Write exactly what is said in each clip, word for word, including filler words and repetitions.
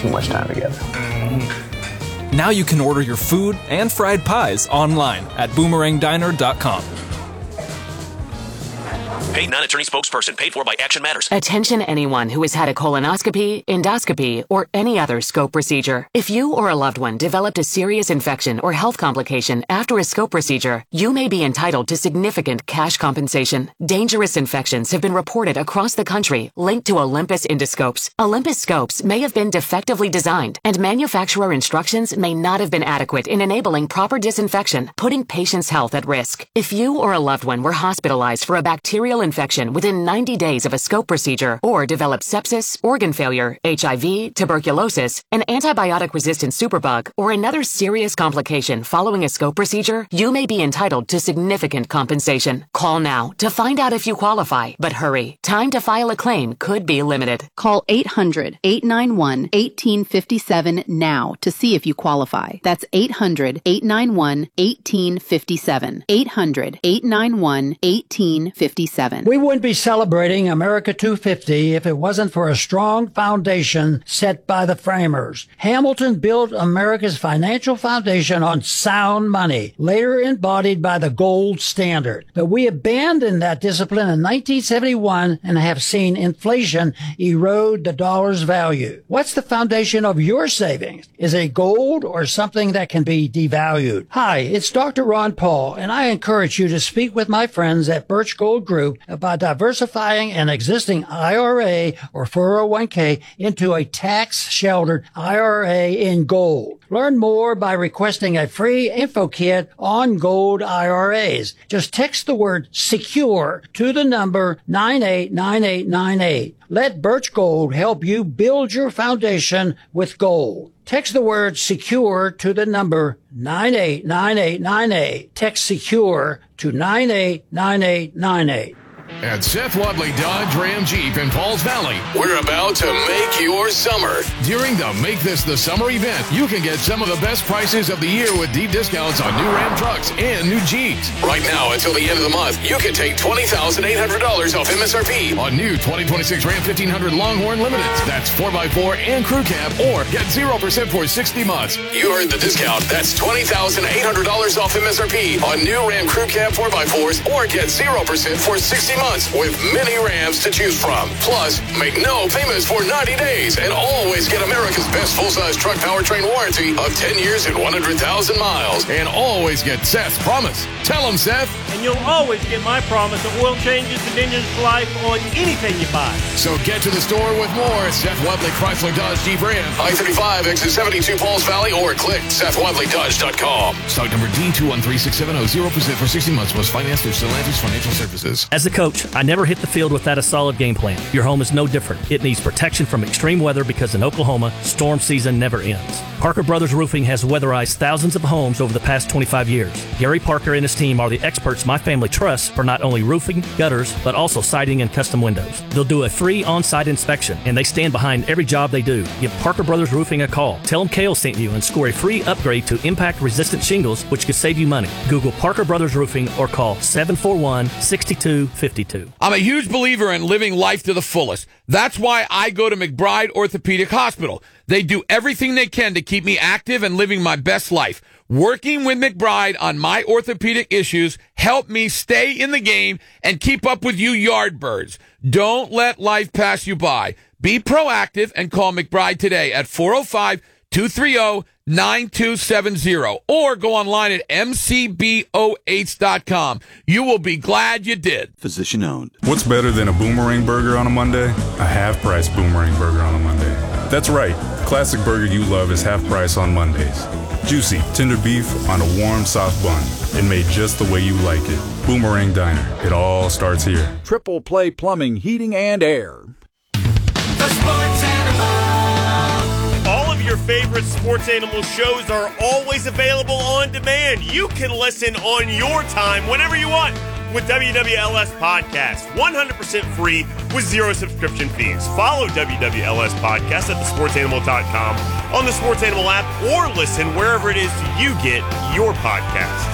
too much time together. Now you can order your food and fried pies online at boomerang diner dot com. Paid non-attorney spokesperson. Paid for by Action Matters. Attention anyone who has had a colonoscopy, endoscopy, or any other scope procedure. If you or a loved one developed a serious infection or health complication after a scope procedure, you may be entitled to significant cash compensation. Dangerous infections have been reported across the country linked to Olympus endoscopes. Olympus scopes may have been defectively designed, and manufacturer instructions may not have been adequate in enabling proper disinfection, putting patients' health at risk. If you or a loved one were hospitalized for a bacterial infection within ninety days of a scope procedure, or developed sepsis, organ failure, H I V, tuberculosis, an antibiotic-resistant superbug, or another serious complication following a scope procedure, you may be entitled to significant compensation. Call now to find out if you qualify, but hurry. Time to file a claim could be limited. Call eight hundred, eight nine one, one eight five seven now to see if you qualify. That's eight hundred, eight nine one, one eight five seven. eight hundred, eight nine one, one eight five seven. We wouldn't be celebrating America two fifty if it wasn't for a strong foundation set by the framers. Hamilton built America's financial foundation on sound money, later embodied by the gold standard. But we abandoned that discipline in nineteen seventy-one and have seen inflation erode the dollar's value. What's the foundation of your savings? Is it gold or something that can be devalued? Hi, it's Doctor Ron Paul, and I encourage you to speak with my friends at Birch Gold Group about diversifying an existing I R A or four oh one k into a tax-sheltered I R A in gold. Learn more by requesting a free info kit on gold I R As. Just text the word SECURE to the number nine eight nine eight nine eight. Let Birch Gold help you build your foundation with gold. Text the word SECURE to the number nine eight nine eight nine eight. Text SECURE to nine eight nine eight nine eight. At Seth Wadley Dodge Ram Jeep in Pauls Valley, we're about to make your summer. During the Make This the Summer event, you can get some of the best prices of the year with deep discounts on new Ram trucks and new Jeeps. Right now, until the end of the month, you can take twenty thousand eight hundred dollars off M S R P on new twenty twenty-six Ram fifteen hundred Longhorn Limiteds. That's four by four and crew cab, or get zero percent for sixty months. You heard the discount. That's twenty thousand eight hundred dollars off M S R P on new Ram crew cab four by fours, or get zero percent for sixty months with many Rams to choose from. Plus, make no payments for ninety days and always get America's best full-size truck powertrain warranty of ten years and one hundred thousand miles. And always get Seth's promise. Tell him, Seth. And you'll always get my promise of oil changes and engines for life on anything you buy. So get to the store with more. Seth Wadley Chrysler Dodge Jeep Ram. I thirty-five, exit seventy-two Pauls Valley, or click Seth Wadley Dodge dot com. Stock number D two one three six seven zero, zero percent for sixty months. Was financed through Stellantis Financial Services. As a coach, I never hit the field without a solid game plan. Your home is no different. It needs protection from extreme weather because in Oklahoma, storm season never ends. Parker Brothers Roofing has weatherized thousands of homes over the past twenty-five years. Gary Parker and his team are the experts my family trusts for not only roofing, gutters, but also siding and custom windows. They'll do a free on-site inspection, and they stand behind every job they do. Give Parker Brothers Roofing a call. Tell them Kale sent you and score a free upgrade to impact-resistant shingles, which could save you money. Google Parker Brothers Roofing or call seven four one, six two five two. I'm a huge believer in living life to the fullest. That's why I go to McBride Orthopedic Hospital. They do everything they can to keep me active and living my best life. Working with McBride on my orthopedic issues helped me stay in the game and keep up with you yardbirds. Don't let life pass you by. Be proactive and call McBride today at four oh five, two three zero, nine two seven zero or go online at m c b o h dot com. You will be glad you did. Physician owned. What's better than a Boomerang burger on a Monday? A half-price Boomerang burger on a Monday. That's right. The classic burger you love is half price on Mondays. Juicy, tender beef on a warm, soft bun. And made just the way you like it. Boomerang Diner. It all starts here. Triple Play Plumbing, Heating, and Air. The Sports Animal. All of your favorite Sports Animal shows are always available on demand. You can listen on your time whenever you want with W W L S Podcast. one hundred percent free with zero subscription fees. Follow W W L S Podcast at the sports animal dot com on the Sports Animal app or listen wherever it is you get your podcasts.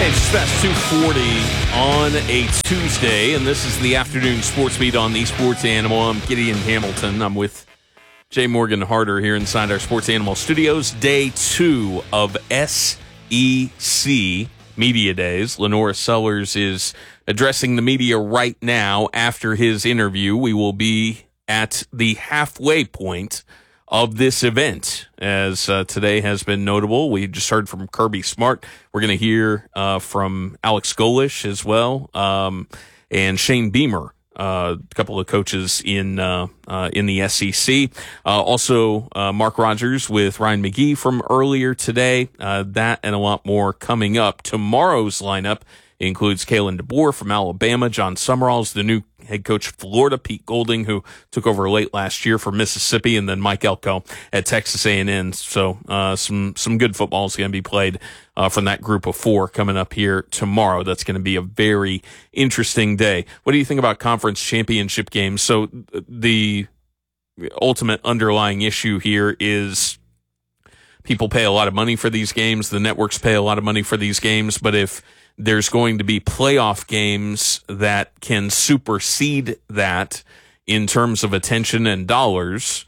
Hey, it's just past two forty on a Tuesday, and this is the afternoon sports beat on the Sports Animal. I'm Gideon Hamilton. I'm with Jay Morgan Harder here inside our Sports Animal studios. Day two of S E C Media Days. Lenora Sellers is addressing the media right now. After his interview, we will be at the halfway point of this event, as uh, today has been notable. We just heard from Kirby Smart. We're going to hear uh, from Alex Golesh as well, um, and Shane Beamer, uh, a couple of coaches in uh, uh, in the S E C. Uh, also, uh, Mark Rogers with Ryan McGee from earlier today. Uh, that and a lot more coming up. Tomorrow's lineup includes Kalen DeBoer from Alabama, John Summerall's the new head coach of Florida, Pete Golding, who took over late last year from Mississippi, and then Mike Elko at Texas A and M. So uh, some some good football is going to be played uh, from that group of four coming up here tomorrow. That's going to be a very interesting day. What do you think about conference championship games? So the ultimate underlying issue here is people pay a lot of money for these games. The networks pay a lot of money for these games, but if there's going to be playoff games that can supersede that in terms of attention and dollars,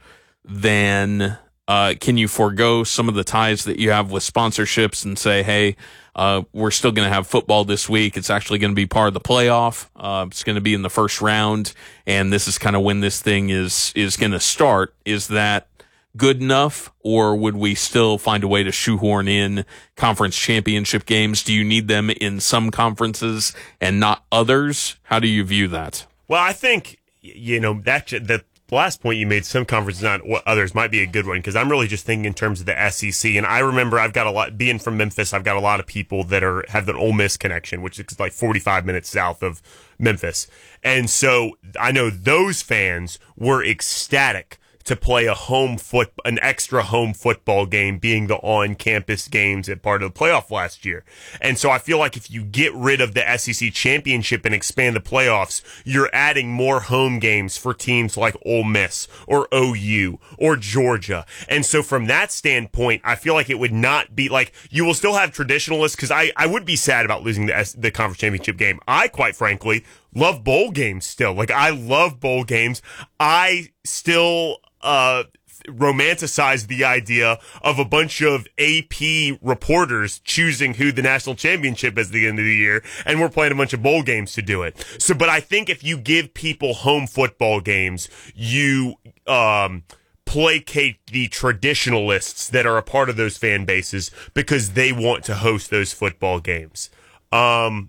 then uh, can you forego some of the ties that you have with sponsorships and say, hey, uh, we're still going to have football this week. It's actually going to be part of the playoff. Uh, it's going to be in the first round, and this is kind of when this thing is is going to start. Is that good enough, or would we still find a way to shoehorn in conference championship games? Do you need them in some conferences and not others? How do you view that? Well, I think, you know, that the last point you made, some conferences, not others, might be a good one, because I'm really just thinking in terms of the S E C. And I remember I've got a lot, being from Memphis, I've got a lot of people that are have an Ole Miss connection, which is like forty-five minutes south of Memphis. And so I know those fans were ecstatic to play a home foot, an extra home football game being the on-campus games at part of the playoff last year. And so I feel like if you get rid of the S E C championship and expand the playoffs, you're adding more home games for teams like Ole Miss or O U or Georgia. And so from that standpoint, I feel like it would not be like, you will still have traditionalists, because I, I would be sad about losing the, S- the conference championship game. I, quite frankly, love bowl games still. Like, I love bowl games. I still Uh, romanticize the idea of a bunch of A P reporters choosing who the national championship is at the end of the year, and we're playing a bunch of bowl games to do it. So, but I think if you give people home football games, you um, placate the traditionalists that are a part of those fan bases because they want to host those football games. Um,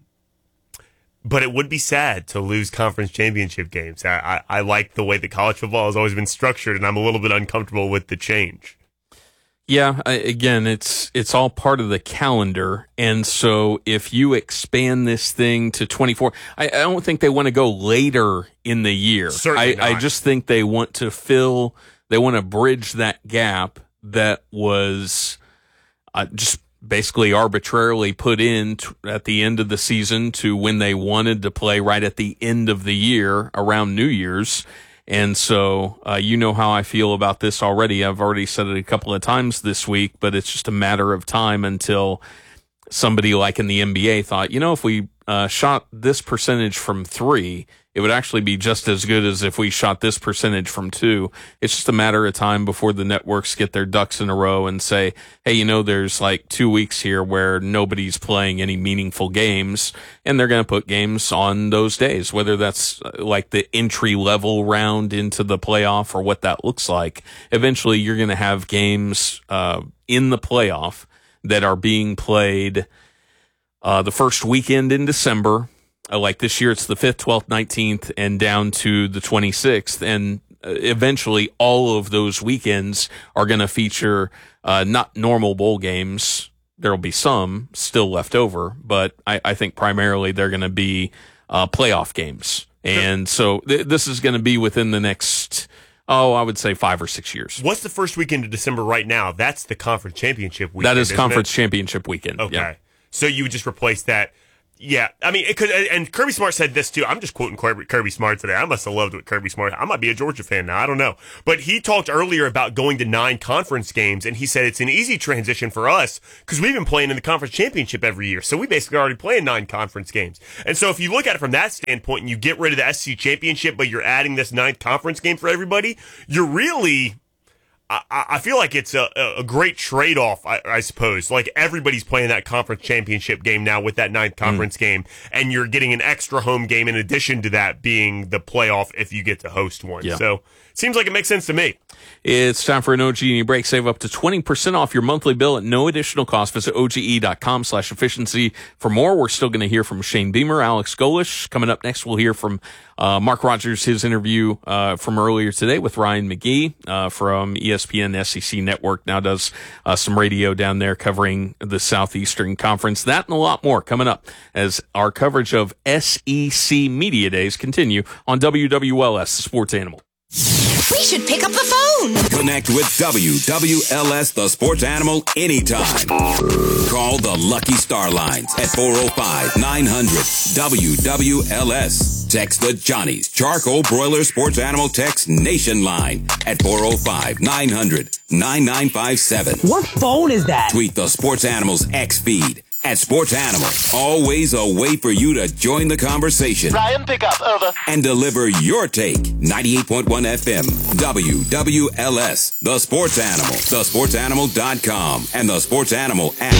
But it would be sad to lose conference championship games. I, I, I like the way that college football has always been structured, and I'm a little bit uncomfortable with the change. Yeah, I, again, it's it's all part of the calendar, and so if you expand this thing to twenty-four, I, I don't think they want to go later in the year. Certainly I, not. I just think they want to fill, they want to bridge that gap that was uh, just basically arbitrarily put in t- at the end of the season to when they wanted to play right at the end of the year around New Year's. And so uh, you know how I feel about this already. I've already said it a couple of times this week, but it's just a matter of time until somebody like in the N B A thought, you know, if we uh, shot this percentage from three, it would actually be just as good as if we shot this percentage from two. It's just a matter of time before the networks get their ducks in a row and say, hey, you know, there's like two weeks here where nobody's playing any meaningful games, and they're going to put games on those days, whether that's like the entry level round into the playoff or what that looks like. Eventually, you're going to have games uh, in the playoff that are being played uh, the first weekend in December. Uh, like this year, it's the fifth, twelfth, nineteenth, and down to the twenty-sixth. And uh, eventually, all of those weekends are going to feature uh, not normal bowl games. There will be some still left over, but I, I think primarily they're going to be uh, playoff games. And so th- this is going to be within the next, oh, I would say five or six years. What's the first weekend of December right now? That's the conference championship weekend. That is isn't conference it? championship weekend. Okay. Yeah. So you would just replace that. Yeah, I mean, it could, and Kirby Smart said this too. I'm just quoting Kirby, Kirby Smart today. I must have loved what Kirby Smart. I might be a Georgia fan now. I don't know, but he talked earlier about going to nine conference games, and he said it's an easy transition for us because we've been playing in the conference championship every year, so we basically already play in nine conference games. And so if you look at it from that standpoint, and you get rid of the S E C championship, but you're adding this ninth conference game for everybody, you're really. I, I feel like it's a, a great trade-off, I, I suppose. Like, everybody's playing that conference championship game now with that ninth conference mm. game, and you're getting an extra home game in addition to that being the playoff if you get to host one. Yeah. So, seems like it makes sense to me. It's time for an O G E break. Save up to twenty percent off your monthly bill at no additional cost. Visit O G E dot com slash efficiency for more. We're still going to hear from Shane Beamer, Alex Golish. Coming up next, we'll hear from uh, Mark Rogers, his interview uh, from earlier today with Ryan McGee uh, from E S P N S E C Network. Now does uh, some radio down there covering the Southeastern Conference. That and a lot more coming up as our coverage of S E C Media Days continue on W W L S, the Sports Animal. We should pick up the phone. Connect with W W L S, the Sports Animal, anytime. Call the Lucky Star Lines at four oh five, nine hundred, W W L S. Text the Johnny's Charcoal Broiler Sports Animal Text Nation line at four oh five, nine hundred, nine nine five seven. What phone is that? Tweet the Sports Animals X feed at Sports Animal. Always a way for you to join the conversation. Ryan, pick up, over. And deliver your take. ninety-eight point one F M, W W L S, The Sports Animal, the sports animal dot com, and the Sports Animal app.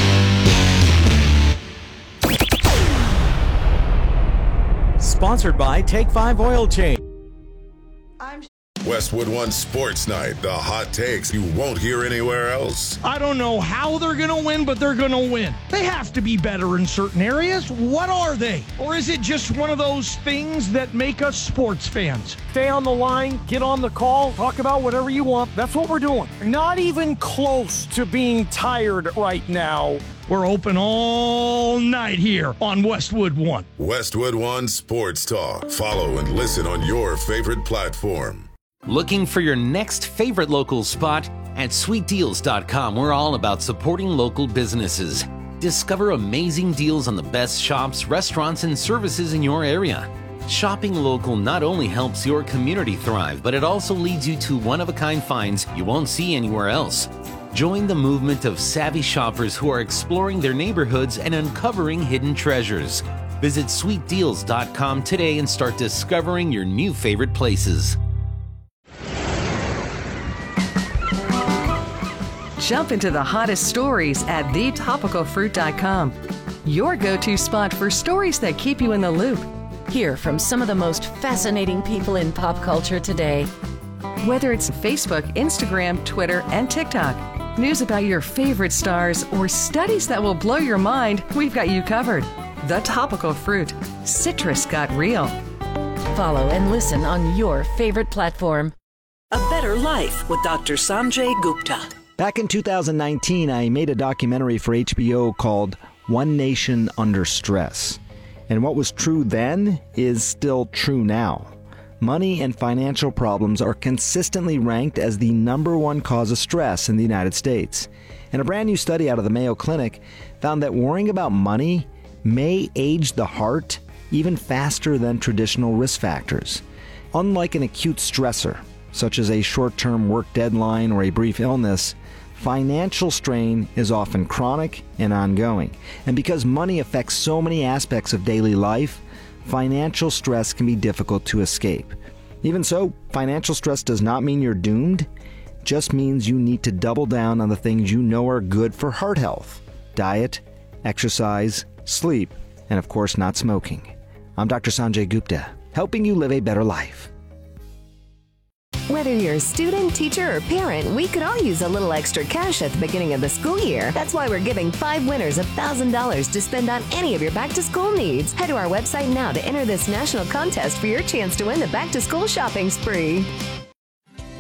Sponsored by Take five Oil Change. Westwood One Sports Night, the hot takes you won't hear anywhere else. I don't know how they're going to win, but they're going to win. They have to be better in certain areas. What are they? Or is it just one of those things that make us sports fans? Stay on the line, get on the call, talk about whatever you want. That's what we're doing. Not even close to being tired right now. We're open all night here on Westwood One. Westwood One Sports Talk. Follow and listen on your favorite platform. Looking for your next favorite local spot? At sweet deals dot com, we're all about supporting local businesses. Discover amazing deals on the best shops, restaurants, and services in your area. Shopping local not only helps your community thrive, but it also leads you to one-of-a-kind finds you won't see anywhere else. Join the movement of savvy shoppers who are exploring their neighborhoods and uncovering hidden treasures. Visit sweet deals dot com today and start discovering your new favorite places. Jump into the hottest stories at the topical fruit dot com. Your go-to spot for stories that keep you in the loop. Hear from some of the most fascinating people in pop culture today. Whether it's Facebook, Instagram, Twitter, and TikTok, news about your favorite stars, or studies that will blow your mind, we've got you covered. The Topical Fruit. Citrus got real. Follow and listen on your favorite platform. A Better Life with Doctor Sanjay Gupta. Back in two thousand nineteen, I made a documentary for H B O called One Nation Under Stress. And what was true then is still true now. Money and financial problems are consistently ranked as the number one cause of stress in the United States. And a brand new study out of the Mayo Clinic found that worrying about money may age the heart even faster than traditional risk factors. Unlike an acute stressor, such as a short-term work deadline or a brief illness, financial strain is often chronic and ongoing. And because money affects so many aspects of daily life, financial stress can be difficult to escape. Even so, financial stress does not mean you're doomed. It just means you need to double down on the things you know are good for heart health: diet, exercise, sleep, and of course not smoking. I'm Doctor Sanjay Gupta, helping you live a better life. Whether you're a student, teacher, or parent, we could all use a little extra cash at the beginning of the school year. That's why we're giving five winners one thousand dollars to spend on any of your back-to-school needs. Head to our website now to enter this national contest for your chance to win the back-to-school shopping spree.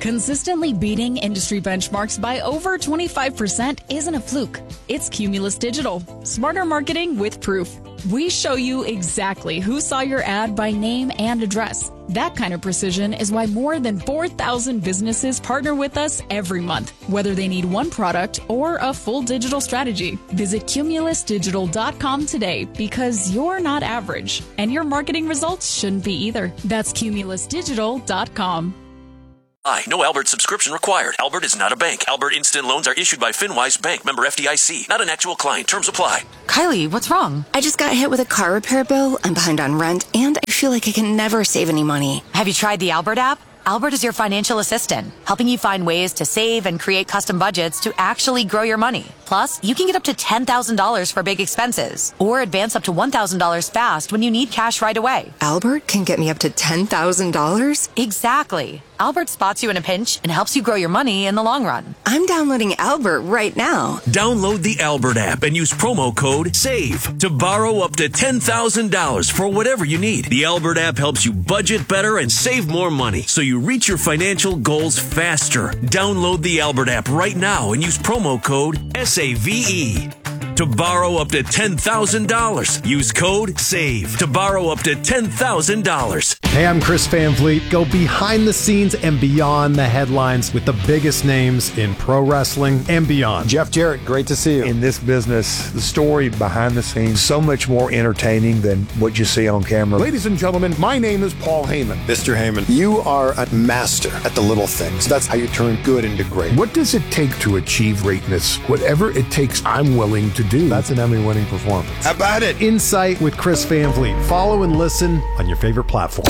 Consistently beating industry benchmarks by over twenty-five percent isn't a fluke. It's Cumulus Digital. Smarter marketing with proof. We show you exactly who saw your ad by name and address. That kind of precision is why more than four thousand businesses partner with us every month, whether they need one product or a full digital strategy. Visit cumulus digital dot com today because you're not average, and your marketing results shouldn't be either. That's cumulus digital dot com. Hi, no Albert subscription required. Albert is not a bank. Albert Instant Loans are issued by FinWise Bank, member F D I C. Not an actual client. Terms apply. Kylie, what's wrong? I just got hit with a car repair bill. I'm behind on rent, and I feel like I can never save any money. Have you tried the Albert app? Albert is your financial assistant, helping you find ways to save and create custom budgets to actually grow your money. Plus, you can get up to ten thousand dollars for big expenses, or advance up to one thousand dollars fast when you need cash right away. Albert can get me up to ten thousand dollars? Exactly. Albert spots you in a pinch and helps you grow your money in the long run. I'm downloading Albert right now. Download the Albert app and use promo code SAVE to borrow up to ten thousand dollars for whatever you need. The Albert app helps you budget better and save more money so you reach your financial goals faster. Download the Albert app right now and use promo code S A V E to borrow up to ten thousand dollars. Use code SAVE to borrow up to ten thousand dollars. Hey, I'm Chris Van Vliet. Go behind the scenes and beyond the headlines with the biggest names in pro wrestling and beyond. Jeff Jarrett, great to see you. In this business, the story behind the scenes, so much more entertaining than what you see on camera. Ladies and gentlemen, my name is Paul Heyman. Mister Heyman, you are a master at the little things. That's how you turn good into great. What does it take to achieve greatness? Whatever it takes, I'm willing to do. That's an Emmy-winning performance. How about it? Insight with Chris Van Vliet. Follow and listen on your favorite platform.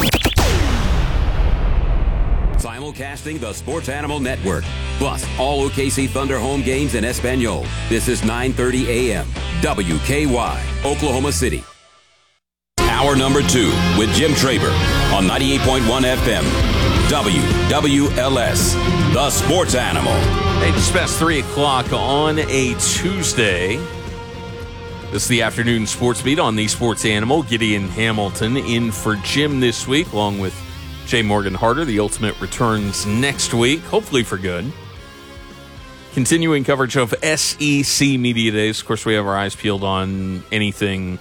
Simulcasting the Sports Animal Network. Plus, all O K C Thunder home games in Espanol. This is nine thirty a.m. W K Y, Oklahoma City. Hour number two with Jim Traber on ninety-eight point one F M. W W L S, the Sports Animal. Hey, just past three o'clock on a Tuesday. This is the afternoon sports beat on the Sports Animal. Gideon Hamilton in for Jim this week, along with Jay Morgan Harder. The Ultimate returns next week, hopefully for good. Continuing coverage of S E C Media Days. Of course, we have our eyes peeled on anything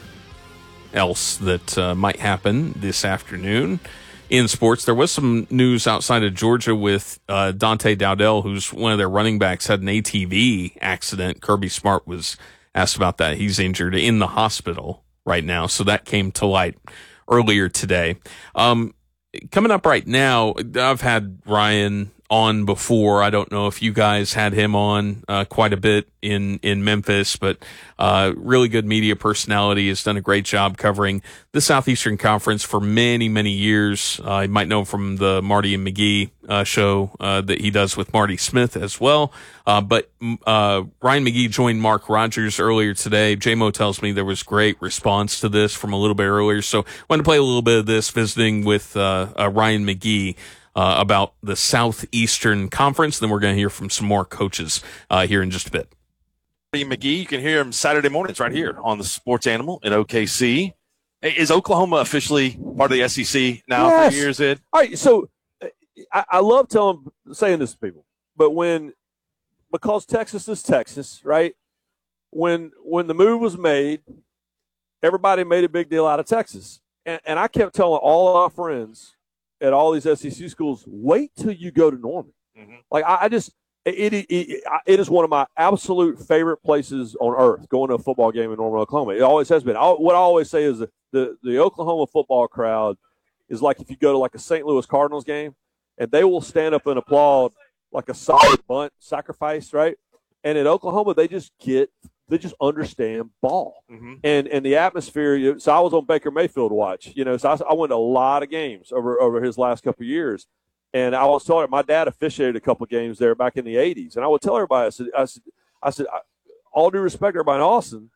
else that uh, might happen this afternoon in sports. There was some news outside of Georgia with uh, Dante Dowdell, who's one of their running backs, had an A T V accident. Kirby Smart was asked about that. He's injured in the hospital right now, so that came to light earlier today. Um, coming up right now, I've had Ryan on before. I don't know if you guys had him on uh, quite a bit in, in Memphis, but uh, really good media personality, has done a great job covering the Southeastern Conference for many, many years. Uh, you might know him from the Marty and McGee uh, show uh, that he does with Marty Smith as well. Uh, but uh, Ryan McGee joined Mark Rogers earlier today. J-Mo tells me there was great response to this from a little bit earlier. So I wanted to play a little bit of this, visiting with uh, uh, Ryan McGee Uh, about the Southeastern Conference. Then we're going to hear from some more coaches uh, here in just a bit. McGee, you can hear him Saturday mornings right here on the Sports Animal in O K C. Is Oklahoma officially part of the S E C now yes. for years, Ed? All right, so I, I love telling, saying this to people, but when, because Texas is Texas, right? When when the move was made, everybody made a big deal out of Texas. And, and I kept telling all of our friends at all these S E C schools, wait till you go to Norman. Mm-hmm. Like, I, I just it, it, it, it is one of my absolute favorite places on earth, going to a football game in Norman, Oklahoma. It always has been. I, what I always say is that the, the Oklahoma football crowd is like if you go to like a Saint Louis Cardinals game, and they will stand up and applaud like a solid bunt sacrifice, right? And in Oklahoma, they just get they just understand ball. Mm-hmm. And and the atmosphere. So I was on Baker Mayfield watch, you know, so I, I went to a lot of games over, over his last couple of years. And I was telling my dad officiated a couple of games there back in the eighties. And I would tell everybody, I said, I said, I said, all due respect to everybody in Austin,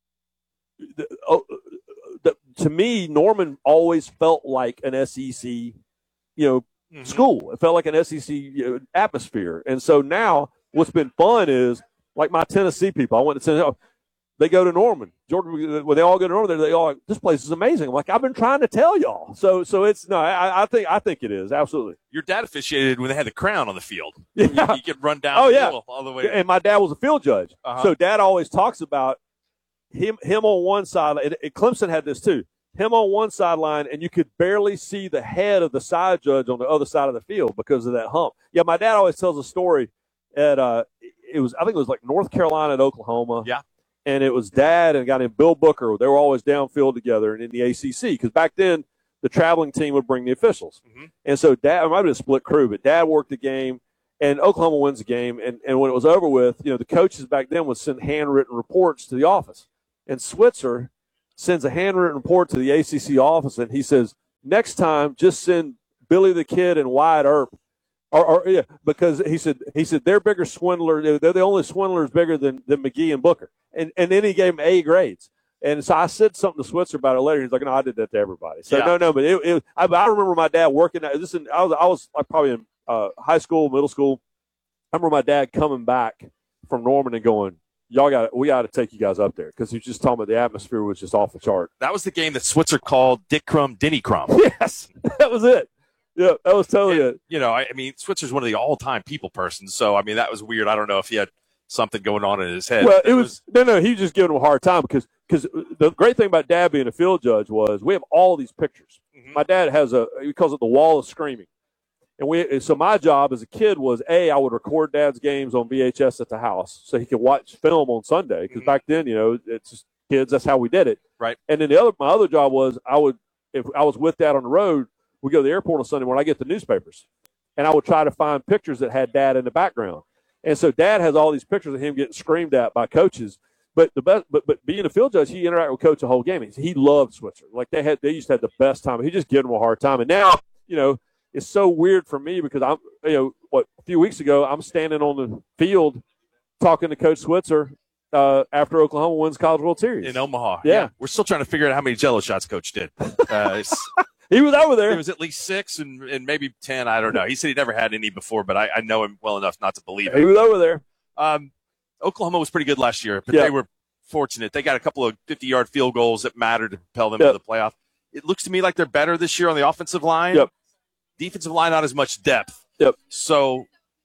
the, oh, the, to me, Norman always felt like an S E C, you know, mm-hmm. school. It felt like an S E C you know, atmosphere. And so now what's been fun is, like my Tennessee people, I went to Tennessee. they go to Norman. Georgia, when they all go to Norman, they all like, this place is amazing. I'm like, I've been trying to tell y'all. So, so it's no, I, I think, I think it is absolutely. Your dad officiated when they had the crown on the field. Yeah, you, you could run down. Oh the yeah, hill all the way. And my dad was a field judge, uh-huh. so Dad always talks about him, him on one side. And, and Clemson had this too. Him on one sideline, and you could barely see the head of the side judge on the other side of the field because of that hump. Yeah, my dad always tells a story at uh, it was I think it was like North Carolina at Oklahoma. Yeah. And it was Dad and a guy named Bill Booker. They were always downfield together and in the A C C because back then the traveling team would bring the officials. Mm-hmm. And so Dad, it might have been a split crew, but Dad worked the game, and Oklahoma wins the game. And, and when it was over with, you know, the coaches back then would send handwritten reports to the office. And Switzer sends a handwritten report to the A C C office, and he says, next time, just send Billy the Kid and Wyatt Earp. Or, or yeah, because he said he said they're bigger swindlers. They're the only swindlers bigger than, than McGee and Booker. And and then he gave him A grades. And so I said something to Switzer about it later. He's like, no, I did that to everybody. So yeah. no, no, but it, it I, I remember my dad working. This in, I was I was like probably in uh, high school, middle school. I remember my dad coming back from Norman and going, y'all got we got to take you guys up there because he was just talking about the atmosphere was just off the chart. That was the game that Switzer called Dick Crumb, Denny Crumb. Yes, that was it. Yeah, that was totally and, it. You know, I, I mean, Switzer's one of the all-time people persons, so, I mean, that was weird. I don't know if he had something going on in his head. Well, it was, was – no, no, he was just giving him a hard time because because the great thing about Dad being a field judge was we have all these pictures. Mm-hmm. My dad has a – he calls it the wall of screaming. And we and so my job as a kid was, A, I would record Dad's games on V H S at the house so he could watch film on Sunday because mm-hmm. back then, you know, it's just kids, that's how we did it. Right. And then the other my other job was I would – if I was with Dad on the road – we go to the airport on Sunday morning, I get the newspapers, and I would try to find pictures that had Dad in the background. And so Dad has all these pictures of him getting screamed at by coaches. But the best, but but being a field judge, he interacted with Coach the whole game. He, he loved Switzer. Like they had, they used to have the best time. He just gave him a hard time. And now, you know, it's so weird for me because I'm, you know, what a few weeks ago I'm standing on the field talking to Coach Switzer uh, after Oklahoma wins College World Series in Omaha. Yeah. yeah, we're still trying to figure out how many Jello shots Coach did. Uh, He was over there. It was at least six and, and maybe ten. I don't know. He said he never had any before, but I, I know him well enough not to believe it. He was over there. Um, Oklahoma was pretty good last year, but yeah. they were fortunate. They got a couple of fifty-yard field goals that mattered to propel them yep. to the playoff. It looks to me like they're better this year on the offensive line. Yep. Defensive line, not as much depth. Yep. So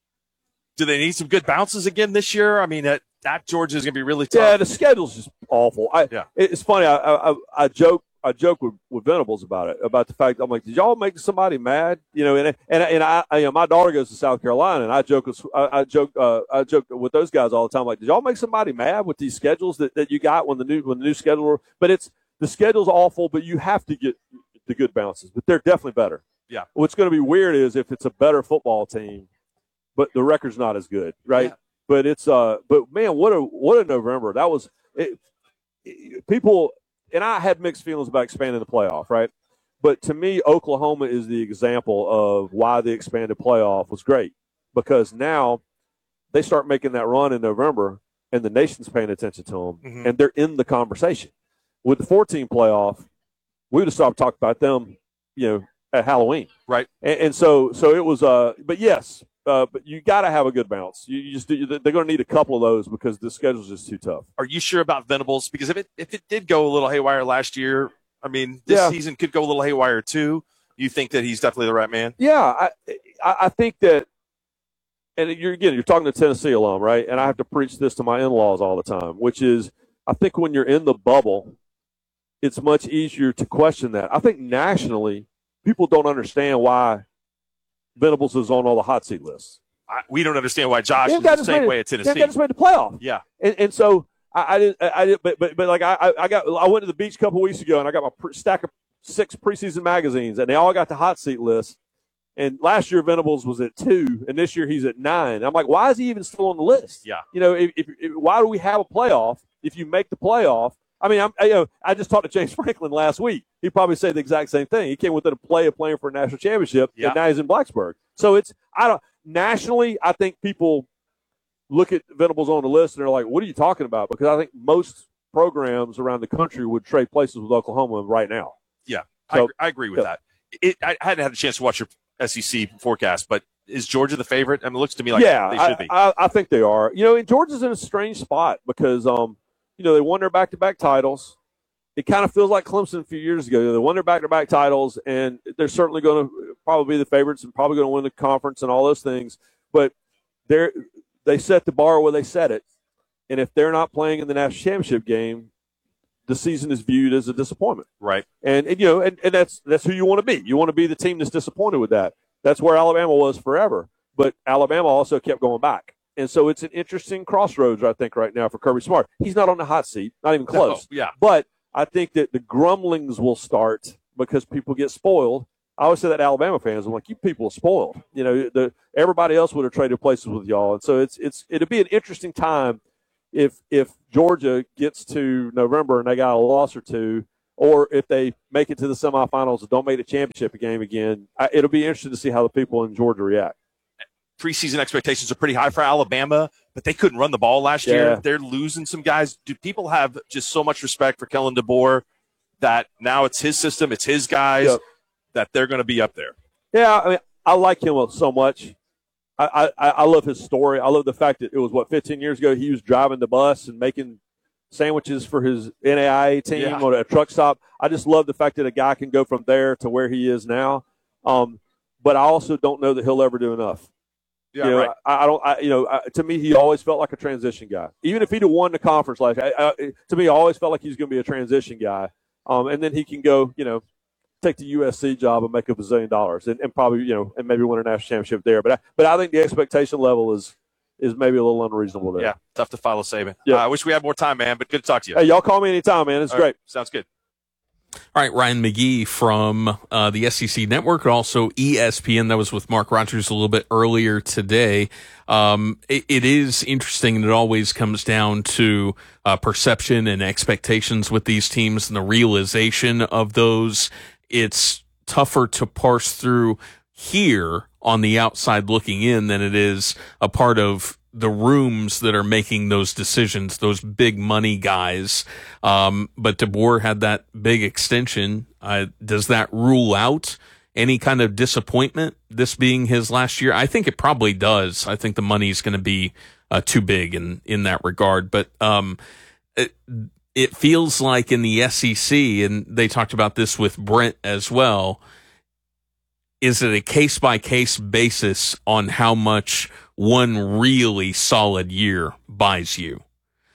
do they need some good bounces again this year? I mean, at, at Georgia is going to be really tough. Yeah, the schedule's just awful. I, yeah. It's funny. I, I, I joke. I joke with, with Venables about it, about the fact I'm like, did y'all make somebody mad? You know, and and and I, I you know, my daughter goes to South Carolina, and I joke with I, I joke uh, I joke with those guys all the time. Like, did y'all make somebody mad with these schedules that, that you got when the new when the new schedule? But it's the schedule's awful, but you have to get the good bounces. But they're definitely better. Yeah. What's going to be weird is if it's a better football team, but the record's not as good, right? Yeah. But it's uh, but man, what a what a November that was. It, it, people. And I had mixed feelings about expanding the playoff, right? But to me, Oklahoma is the example of why the expanded playoff was great because now they start making that run in November and the nation's paying attention to them, mm-hmm. and they're in the conversation. With the four-team playoff, we would have stopped talking about them, you know, at Halloween. Right. And, and so so it was uh, – but, yes, uh, but you got to have a good bounce. You, you just They're going to need a couple of those because the schedule's just too tough. Are you sure about Venables? Because if it if it did go a little haywire last year, I mean, this yeah. season could go a little haywire too. You think that he's definitely the right man? Yeah, I I think that, and you're again, you're talking to Tennessee alum, right? And I have to preach this to my in-laws all the time, which is I think when you're in the bubble, it's much easier to question that. I think nationally, people don't understand why Venables is on all the hot seat lists. I, we don't understand why Josh is the same way at Tennessee. They got to make the playoff. Yeah, and, and so I, I didn't. I didn't. But but, but like I, I got. I went to the beach a couple weeks ago, and I got my pre- stack of six preseason magazines, and they all got the hot seat list. And last year Venables was at two, and this year he's at nine. I'm like, why is he even still on the list? Yeah. You know, if, if, if why do we have a playoff if you make the playoff? I mean, I'm, I, you know, I just talked to James Franklin last week. He probably said the exact same thing. He came within a play of playing for a national championship, yeah. and now he's in Blacksburg. So it's I don't nationally. I think people look at Venables on the list and they're like, "What are you talking about?" Because I think most programs around the country would trade places with Oklahoma right now. Yeah, so, I, agree, I agree with yeah. that. It, I hadn't had a chance to watch your S E C forecast, but is Georgia the favorite? I mean, it looks to me like yeah, they should be. I, I, I think they are. You know, and Georgia's in a strange spot because um, you know, they won their back-to-back titles. It kind of feels like Clemson a few years ago. They won their back-to-back titles, and they're certainly going to probably be the favorites and probably going to win the conference and all those things. But they're they set the bar where they set it, and if they're not playing in the national championship game, the season is viewed as a disappointment. Right. And, and you know, and, and that's that's who you want to be. You want to be the team that's disappointed with that. That's where Alabama was forever. But Alabama also kept going back. And so it's an interesting crossroads, I think, right now for Kirby Smart. He's not on the hot seat, not even close. No, yeah. But I think that the grumblings will start because people get spoiled. I always say that to Alabama fans, I'm like, you people are spoiled. You know, the, everybody else would have traded places with y'all. And so it's it's it'll be an interesting time if if Georgia gets to November and they got a loss or two, or if they make it to the semifinals and don't make the championship game again. I, it'll be interesting to see how the people in Georgia react. Preseason expectations are pretty high for Alabama, but they couldn't run the ball last Yeah. year. They're losing some guys. Do people have just so much respect for Kellen DeBoer that now it's his system, it's his guys, Yep. that they're going to be up there? Yeah, I mean, I like him so much. I, I, I love his story. I love the fact that it was, what, fifteen years ago he was driving the bus and making sandwiches for his N A I A team Yeah. or a truck stop. I just love the fact that a guy can go from there to where he is now. Um, but I also don't know that he'll ever do enough. Yeah, you know, right. I, I don't. I, you know, I, to me, he always felt like a transition guy. Even if he'd have won the conference last year, I, I, to me, I always felt like he was going to be a transition guy. Um, and then he can go, you know, take the U S C job and make a bazillion dollars, and, and probably, you know, and maybe win a national championship there. But I, but I think the expectation level is is maybe a little unreasonable there. Yeah, tough to follow Saban. Yeah. Uh, I wish we had more time, man, but good to talk to you. Hey, y'all call me anytime, man. It's All great. right, sounds good. All right, Ryan McGee from uh, the S E C Network, and also E S P N. That was with Mark Rogers a little bit earlier today. Um, it, it is interesting, and it always comes down to uh, perception and expectations with these teams and the realization of those. It's tougher to parse through here on the outside looking in than it is a part of the rooms that are making those decisions, those big money guys. Um, but DeBoer had that big extension. Uh, does that rule out any kind of disappointment, this being his last year? I think it probably does. I think the money's going to be uh, too big in, in that regard. But um, it, it feels like in the S E C, and they talked about this with Brent as well, is it a case-by-case basis on how much one really solid year buys you?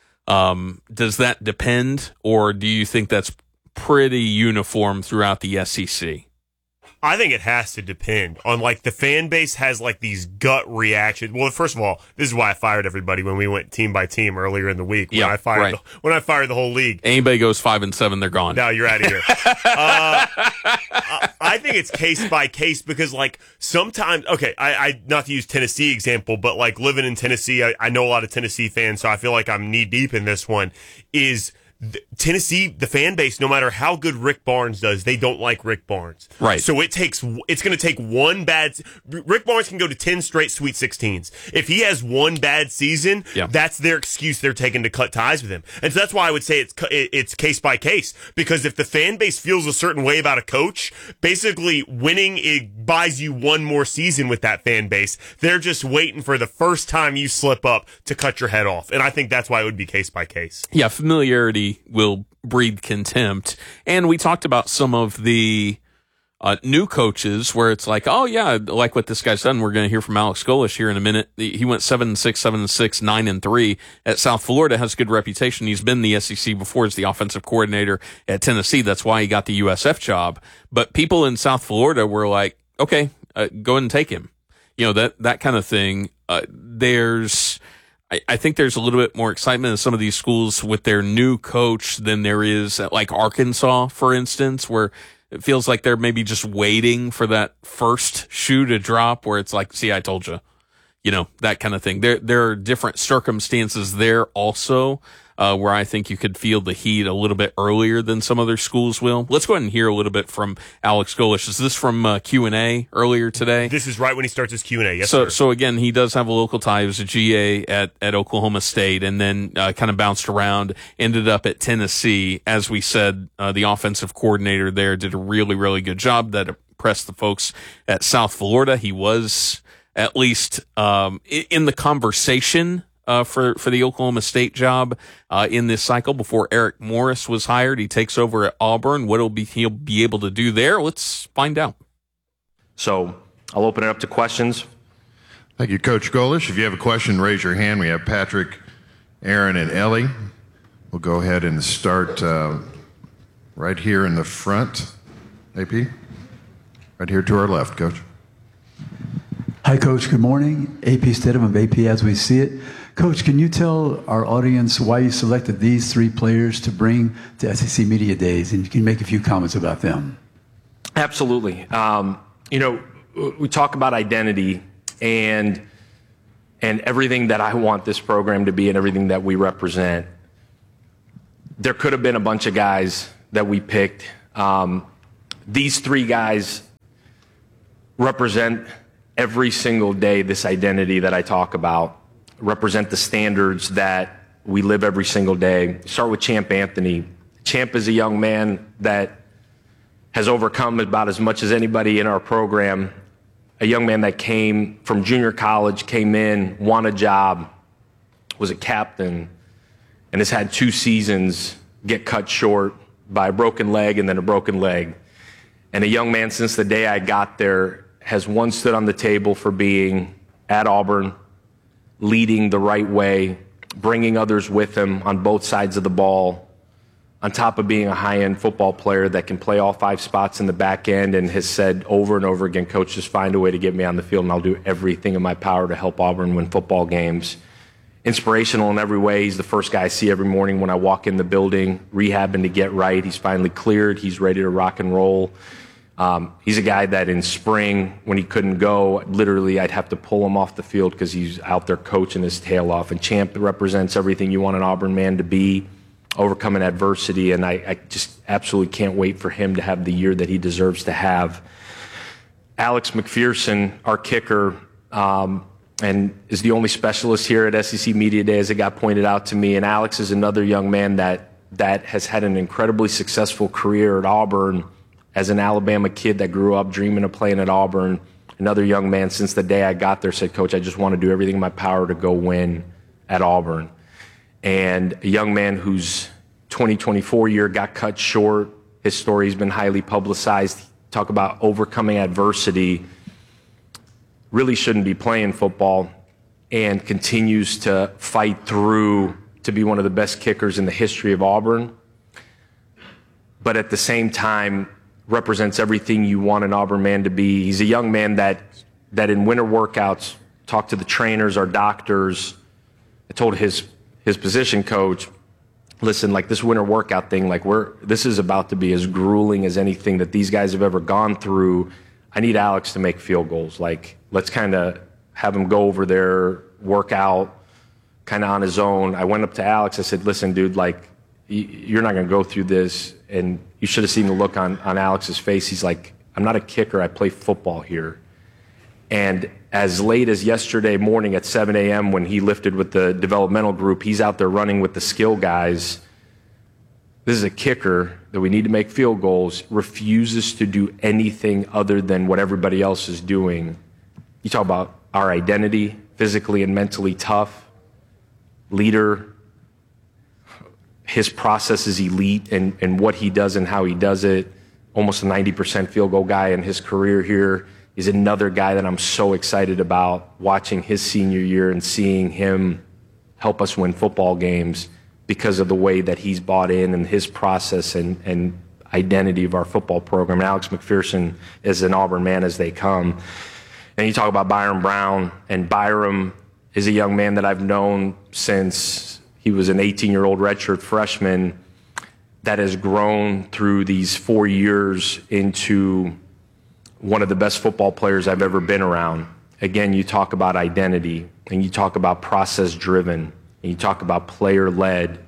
Um, does that depend, or do you think that's pretty uniform throughout the S E C? I think it has to depend on, like, the fan base has, like, these gut reactions. Well, first of all, this is why I fired everybody when we went team by team earlier in the week. When Yeah, I fired right. the, when I fired the whole league. Anybody goes five and seven, they're gone. Now you're out of here. uh, I, I think it's case by case because, like, sometimes, okay, I, I not to use Tennessee example, but, like, living in Tennessee, I, I know a lot of Tennessee fans, so I feel like I'm knee deep in this one, is th- Tennessee, the fan base, no matter how good Rick Barnes does, they don't like Rick Barnes. Right. So it takes, it's going to take one bad, Rick Barnes can go to ten straight Sweet sixteens. If he has one bad season, Yeah. that's their excuse they're taking to cut ties with him. And so that's why I would say it's it's case by case, because if the fan base feels a certain way about a coach, basically winning it buys you one more season with that fan base. They're just waiting for the first time you slip up to cut your head off. And I think that's why it would be case by case. Yeah, familiarity will breed contempt. And we talked about some of the uh, new coaches where it's like, oh, yeah, I like what this guy's done. We're going to hear from Alex Golesh here in a minute. He went seven and six, seven and six, nine and three at South Florida, has a good reputation. He's been in the S E C before as the offensive coordinator at Tennessee. That's why he got the U S F job. But people in South Florida were like, okay, uh, go ahead and take him. You know, that, that kind of thing. Uh, there's, I, I think there's a little bit more excitement in some of these schools with their new coach than there is at, like, Arkansas, for instance, where it feels like they're maybe just waiting for that first shoe to drop where it's like, see, I told you, you know, that kind of thing. There, there are different circumstances there also, uh, where I think you could feel the heat a little bit earlier than some other schools will. Let's go ahead and hear a little bit from Alex Golesh. Is this from uh, Q and A earlier today? This is right when he starts his Q and A. Yes, so, sir. so again, he does have a local tie. He was a G A at, at Oklahoma State, and then uh, kind of bounced around, ended up at Tennessee. As we said, uh, the offensive coordinator there did a really, really good job that impressed the folks at South Florida. He was at least um, in the conversation uh, for, for the Oklahoma State job uh, in this cycle before Eric Morris was hired. He takes over at Auburn. What will be he'll be able to do there? Let's find out. So I'll open it up to questions. Thank you, Coach Golish. If you have a question, raise your hand. We have Patrick, Aaron, and Ellie. We'll go ahead and start uh, right here in the front. A P? Right here to our left, Coach. Hi, Coach. Good morning. A P Stidham of A P As We See It. Coach, can you tell our audience why you selected these three players to bring to S E C Media Days? And you can make a few comments about them. Absolutely. Um, you know, we talk about identity and and everything that I want this program to be and everything that we represent. There could have been a bunch of guys that we picked. Um, these three guys represent every single day this identity that I talk about, represent the standards that we live every single day. Start with Champ Anthony. Champ is a young man that has overcome about as much as anybody in our program. A young man that came from junior college, came in, won a job, was a captain, and has had two seasons get cut short by a broken leg and then a broken leg. And a young man, since the day I got there, has one stood on the table for being at Auburn, leading the right way, bringing others with him on both sides of the ball, on top of being a high-end football player that can play all five spots in the back end, and has said over and over again, Coach, just find a way to get me on the field and I'll do everything in my power to help Auburn win football games. Inspirational in every way. He's the first guy I see every morning when I walk in the building, rehabbing to get right. He's finally cleared. He's ready to rock and roll. Um, he's a guy that in spring, when he couldn't go, literally I'd have to pull him off the field because he's out there coaching his tail off. And Champ represents everything you want an Auburn man to be, overcoming adversity, and I, I just absolutely can't wait for him to have the year that he deserves to have. Alex McPherson, our kicker, um, and is the only specialist here at S E C Media Day, as it got pointed out to me. And Alex is another young man that that has had an incredibly successful career at Auburn as an Alabama kid that grew up dreaming of playing at Auburn. Another young man, since the day I got there, said, Coach, I just want to do everything in my power to go win at Auburn. And a young man whose twenty twenty-four year got cut short. His story has been highly publicized. Talk about overcoming adversity. Really shouldn't be playing football and continues to fight through to be one of the best kickers in the history of Auburn. But at the same time, represents everything you want an Auburn man to be. He's a young man that, that in winter workouts, talked to the trainers, our doctors. I told his his position coach, listen, like this winter workout thing, like we're, this is about to be as grueling as anything that these guys have ever gone through. I need Alex to make field goals. Like, let's kind of have him go over there, work out kind of on his own. I went up to Alex. I said, listen, dude, like, you're not going to go through this. And you should have seen the look on, on Alex's face. He's like, I'm not a kicker. I play football here. And as late as yesterday morning at seven a.m. when he lifted with the developmental group, he's out there running with the skill guys. This is a kicker that we need to make field goals, refuses to do anything other than what everybody else is doing. You talk about our identity, physically and mentally tough, leader. His process is elite, and, and what he does and how he does it. Almost a ninety percent field goal guy in his career here. He's another guy that I'm so excited about watching his senior year and seeing him help us win football games because of the way that he's bought in and his process and, and identity of our football program. And Alex McPherson is an Auburn man as they come. And you talk about Byron Brown, and Byron is a young man that I've known since he was an eighteen-year-old redshirt freshman that has grown through these four years into one of the best football players I've ever been around. Again, you talk about identity, and you talk about process-driven, and you talk about player-led.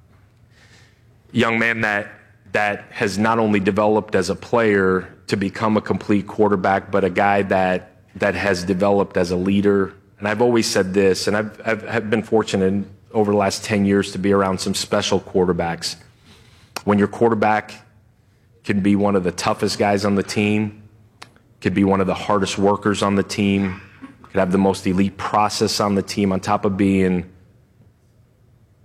Young man that that has not only developed as a player to become a complete quarterback, but a guy that that has developed as a leader. And I've always said this, and I've, I've, I've been fortunate over the last ten years to be around some special quarterbacks. When your quarterback can be one of the toughest guys on the team, could be one of the hardest workers on the team, could have the most elite process on the team, on top of being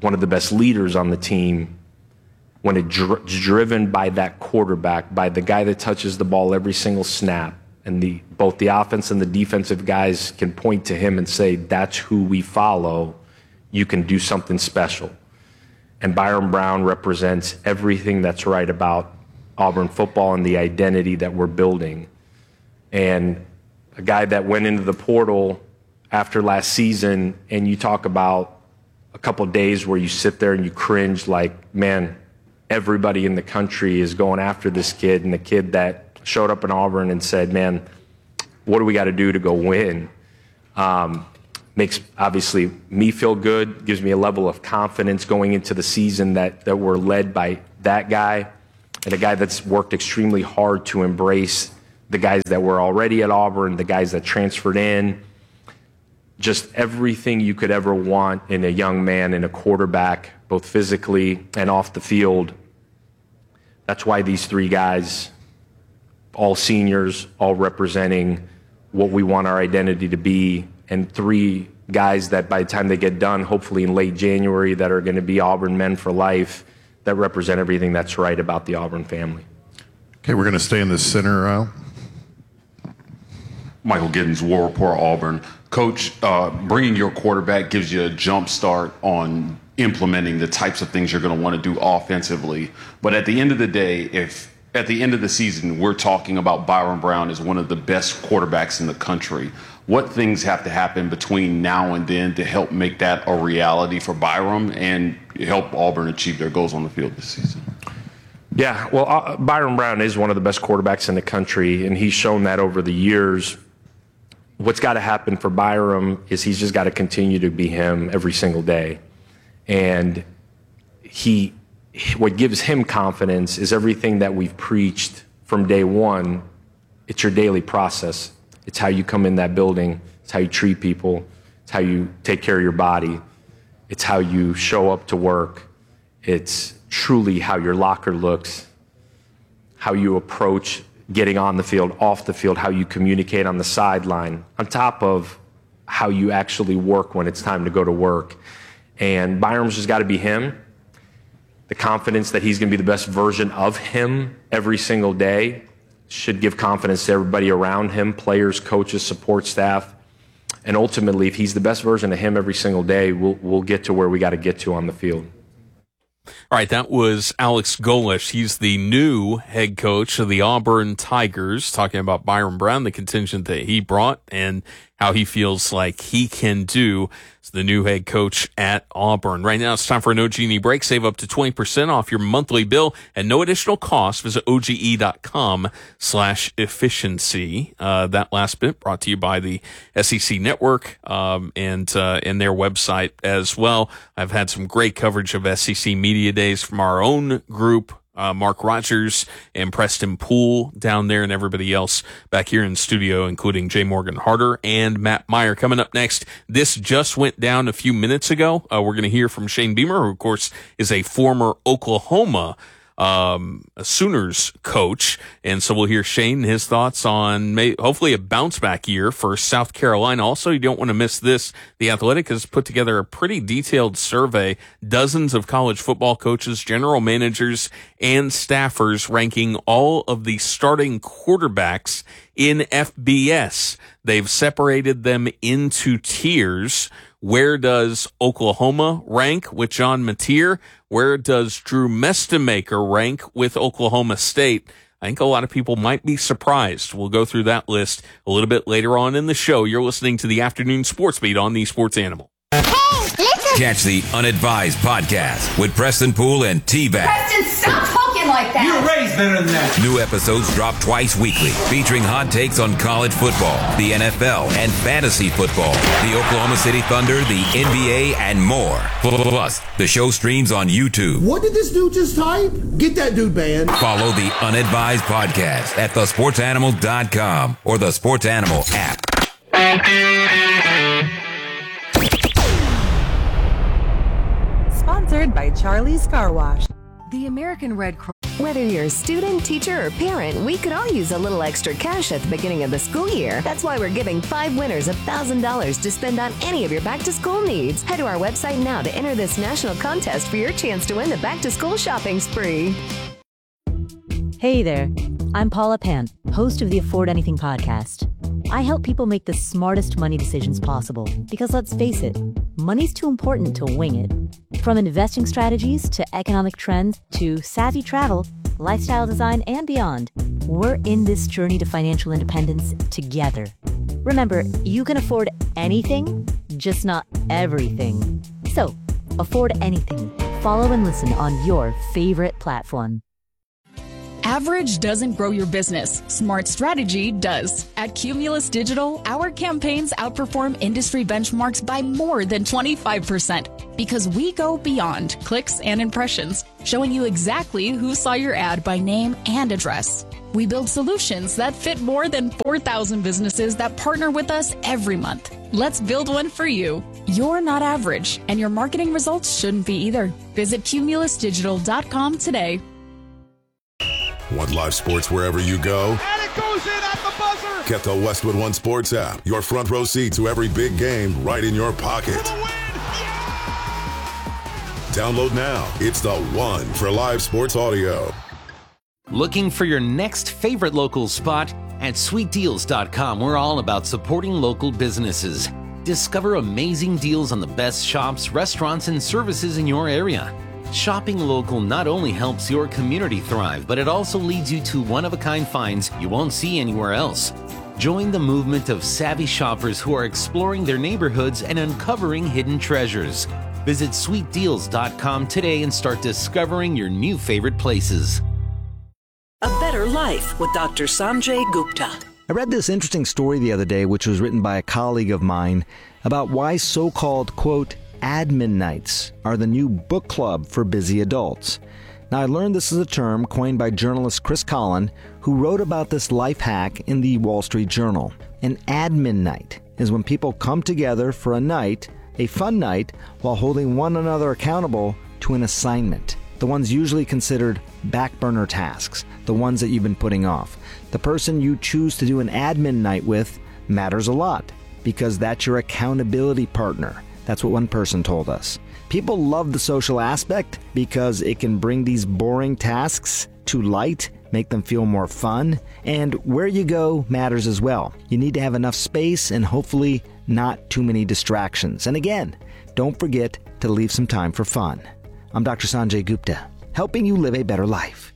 one of the best leaders on the team when it's dr- driven by that quarterback, by the guy that touches the ball every single snap. And the, both the offense and the defensive guys can point to him and say, that's who we follow. You can do something special. And Byron Brown represents everything that's right about Auburn football and the identity that we're building. And a guy that went into the portal after last season, and you talk about a couple of days where you sit there and you cringe like, man, everybody in the country is going after this kid, and the kid that showed up in Auburn and said, man, what do we got to do to go win? Um, makes, obviously, me feel good, gives me a level of confidence going into the season that, that we're led by that guy, and a guy that's worked extremely hard to embrace the guys that were already at Auburn, the guys that transferred in, just everything you could ever want in a young man and a quarterback, both physically and off the field. That's why these three guys, all seniors, all representing what we want our identity to be, and three guys that by the time they get done, hopefully in late January, that are going to be Auburn men for life, that represent everything that's right about the Auburn family. Okay, we're going to stay in the center aisle. Michael Giddens, War Report, Auburn. Coach, uh, bringing your quarterback gives you a jump start on implementing the types of things you're going to want to do offensively. But at the end of the day, if at the end of the season we're talking about Byron Brown as one of the best quarterbacks in the country, what things have to happen between now and then to help make that a reality for Byron and help Auburn achieve their goals on the field this season? Yeah, well, uh, Byron Brown is one of the best quarterbacks in the country, and he's shown that over the years. What's got to happen for Byron is he's just got to continue to be him every single day. And he, what gives him confidence is everything that we've preached from day one. It's your daily process. It's how you come in that building. It's how you treat people. It's how you take care of your body. It's how you show up to work. It's truly how your locker looks, how you approach getting on the field, off the field, how you communicate on the sideline, on top of how you actually work when it's time to go to work. And Byron's just got to be him. The confidence that he's going to be the best version of him every single day should give confidence to everybody around him, players, coaches, support staff. And ultimately, if he's the best version of him every single day, we'll, we'll get to where we got to get to on the field. All right, that was Alex Golesh. He's the new head coach of the Auburn Tigers, talking about Byron Brown, the contingent that he brought, and how he feels like he can do as the new head coach at Auburn. Right now, it's time for a No Genie break. Save up to twenty percent off your monthly bill at no additional cost. Visit O G E dot com slash efficiency. Uh, that last bit brought to you by the S E C Network um, and, uh, and their website as well. I've had some great coverage of S E C Media Days from our own group. Uh, Mark Rogers and Preston Poole down there, and everybody else back here in studio, including Jay Morgan Harder and Matt Meyer. Coming up next, this just went down a few minutes ago. Uh, we're going to hear from Shane Beamer, who, of course, is a former Oklahoma um, Sooners coach. And so we'll hear Shane and his thoughts on may, hopefully a bounce back year for South Carolina. Also, you don't want to miss this. The Athletic has put together a pretty detailed survey, dozens of college football coaches, general managers, and staffers ranking all of the starting quarterbacks in F B S. They've separated them into tiers. Where does Oklahoma rank with John Mateer? Where does Drew Mestemaker rank with Oklahoma State? I think a lot of people might be surprised. We'll go through that list a little bit later on in the show. You're listening to the Afternoon Sports Beat on the Sports Animal. Catch the Unadvised podcast with Preston Poole and T-Bag. Preston, stop talking like that. You're raised better than that. New episodes drop twice weekly, featuring hot takes on college football, the N F L, and fantasy football, the Oklahoma City Thunder, the N B A, and more. Plus, the show streams on YouTube. What did this dude just type? Get that dude banned. Follow the Unadvised podcast at the sports animal dot com or the Sports Animal app. Sponsored by Charlie's Car Wash. The American Red Cross. Whether you're a student, teacher, or parent, we could all use a little extra cash at the beginning of the school year. That's why we're giving five winners one thousand dollars to spend on any of your back-to-school needs. Head to our website now to enter this national contest for your chance to win the back-to-school shopping spree. Hey there, I'm Paula Pan, host of the Afford Anything podcast. I help people make the smartest money decisions possible because, let's face it, money's too important to wing it. From investing strategies to economic trends to savvy travel, lifestyle design, and beyond, we're in this journey to financial independence together. Remember, you can afford anything, just not everything. So, afford anything. Follow and listen on your favorite platform. Average doesn't grow your business. Smart strategy does. At Cumulus Digital, our campaigns outperform industry benchmarks by more than twenty-five percent because we go beyond clicks and impressions, showing you exactly who saw your ad by name and address. We build solutions that fit more than four thousand businesses that partner with us every month. Let's build one for you. You're not average, and your marketing results shouldn't be either. Visit cumulus digital dot com today. Want live sports wherever you go? And it goes in at the buzzer! Get the Westwood One Sports app. Your front row seat to every big game right in your pocket. Download now. It's the one for live sports audio. Looking for your next favorite local spot? At sweet deals dot com, we're all about supporting local businesses. Discover amazing deals on the best shops, restaurants, and services in your area. Shopping local not only helps your community thrive, but it also leads you to one-of-a-kind finds you won't see anywhere else. Join the movement of savvy shoppers who are exploring their neighborhoods and uncovering hidden treasures. Visit sweet deals dot com today and start discovering your new favorite places. A Better Life with Doctor Sanjay Gupta. I read this interesting story the other day, which was written by a colleague of mine, about why so-called, quote, admin nights are the new book club for busy adults. Now, I learned this is a term coined by journalist Chris Collin, who wrote about this life hack in the Wall Street Journal. An admin night is when people come together for a night, a fun night, while holding one another accountable to an assignment. The ones usually considered back burner tasks, the ones that you've been putting off. The person you choose to do an admin night with matters a lot because that's your accountability partner. That's what one person told us. People love the social aspect because it can bring these boring tasks to light, make them feel more fun, and where you go matters as well. You need to have enough space and hopefully not too many distractions. And again, don't forget to leave some time for fun. I'm Doctor Sanjay Gupta, helping you live a better life.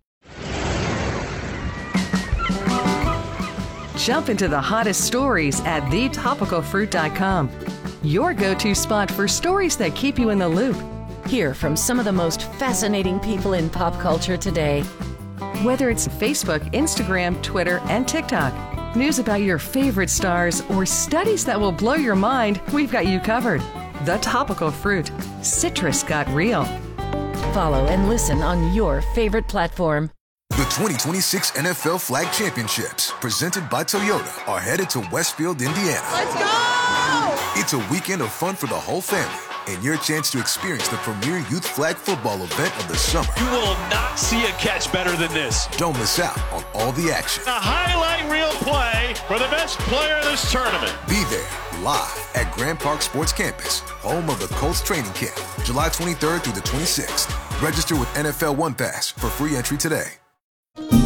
Jump into the hottest stories at the topical fruit dot com. Your go-to spot for stories that keep you in the loop. Hear from some of the most fascinating people in pop culture today. Whether it's Facebook, Instagram, Twitter, and TikTok, news about your favorite stars, or studies that will blow your mind, we've got you covered. The Topical Fruit. Citrus got real. Follow and listen on your favorite platform. The twenty twenty-six N F L Flag Championships, presented by Toyota, are headed to Westfield, Indiana. Let's go! It's a weekend of fun for the whole family and your chance to experience the premier youth flag football event of the summer. You will not see a catch better than this. Don't miss out on all the action. A highlight reel play for the best player in this tournament. Be there live at Grand Park Sports Campus, home of the Colts training camp, July twenty-third through the twenty-sixth. Register with N F L One Pass for free entry today.